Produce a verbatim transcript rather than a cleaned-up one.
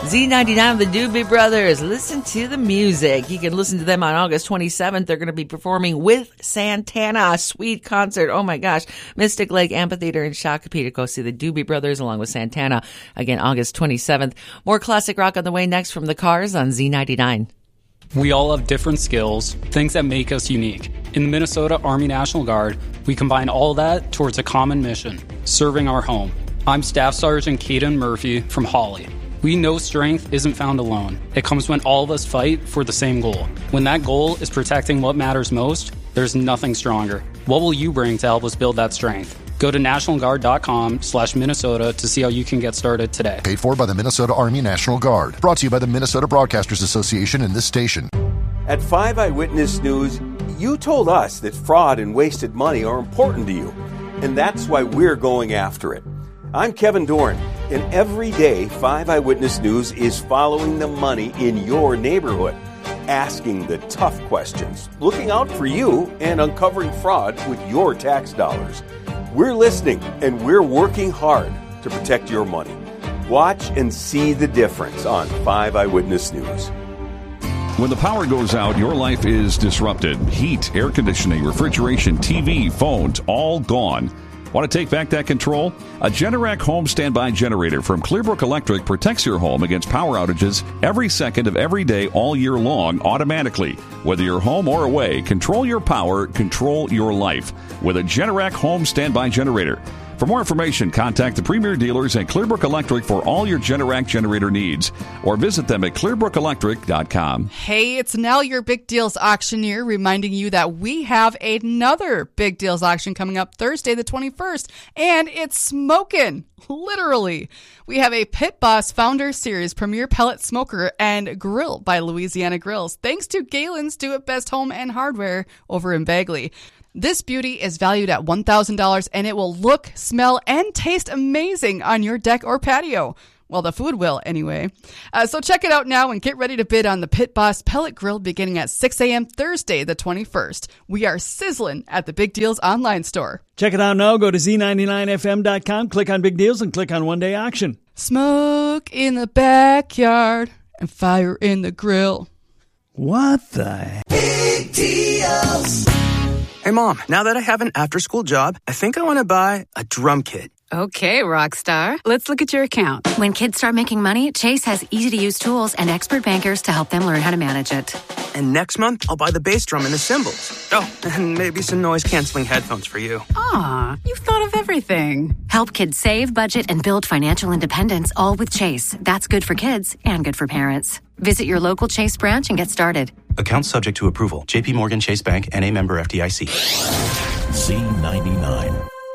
Z ninety-nine, the Doobie Brothers. Listen to the music. You can listen to them on August twenty-seventh. They're going to be performing with Santana, a sweet concert. Oh my gosh. Mystic Lake Amphitheater in Shakopee to go see the Doobie Brothers along with Santana. Again, August twenty-seventh. More classic rock on the way next from the Cars on Z ninety-nine. We all have different skills, things that make us unique. In the Minnesota Army National Guard, we combine all that towards a common mission, serving our home. I'm Staff Sergeant Caden Murphy from Hawley. We know strength isn't found alone. It comes when all of us fight for the same goal. When that goal is protecting what matters most, there's nothing stronger. What will you bring to help us build that strength? Go to nationalguard.com slash Minnesota to see how you can get started today. Paid for by the Minnesota Army National Guard. Brought to you by the Minnesota Broadcasters Association and this station. At five Eyewitness News, you told us that fraud and wasted money are important to you, and that's why we're going after it. I'm Kevin Dorn, and every day five Eyewitness News is following the money in your neighborhood, asking the tough questions, looking out for you, and uncovering fraud with your tax dollars. We're listening, and we're working hard to protect your money. Watch and see the difference on five Eyewitness News. When the power goes out, your life is disrupted. Heat, air conditioning, refrigeration, T V, phones, all gone. Want to take back that control? A Generac home standby generator from Clearbrook Electric protects your home against power outages every second of every day all year long automatically. Whether you're home or away, control your power, control your life with a Generac home standby generator. For more information, contact the premier dealers at Clearbrook Electric for all your Generac generator needs or visit them at clearbrook electric dot com. Hey, it's Nell, your Big Deals auctioneer, reminding you that we have another Big Deals auction coming up Thursday the twenty-first, and it's smoking, literally. We have a Pit Boss Founder Series Premier Pellet Smoker and Grill by Louisiana Grills, thanks to Galen's Do It Best Home and Hardware over in Bagley. This beauty is valued at one thousand dollars, and it will look, smell, and taste amazing on your deck or patio. Well, the food will, anyway. Uh, so check it out now and get ready to bid on the Pit Boss Pellet Grill beginning at six a.m. Thursday the twenty-first. We are sizzling at the Big Deals online store. Check it out now. Go to Z ninety-nine F M dot com, click on Big Deals, and click on One Day Auction. Smoke in the backyard and fire in the grill. What the Big Deals. Hey, Mom, now that I have an after-school job, I think I want to buy a drum kit. Okay, Rockstar. Let's look at your account. When kids start making money, Chase has easy-to-use tools and expert bankers to help them learn how to manage it. And next month, I'll buy the bass drum and the cymbals. Oh, and maybe some noise-canceling headphones for you. Aw, you've thought of everything. Help kids save, budget, and build financial independence, all with Chase. That's good for kids and good for parents. Visit your local Chase branch and get started. Account subject to approval. J P Morgan Chase Bank, N A member F D I C. Z ninety-nine.